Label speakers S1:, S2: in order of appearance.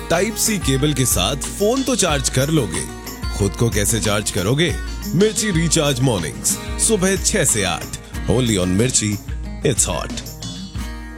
S1: Type सी cable के साथ phone तो चार्ज कर लोगे, खुद को कैसे चार्ज करोगे? मिर्ची रिचार्ज मॉर्निंग्स सुबह 6 से 8 ओनली ऑन मिर्ची, इट्स हॉट।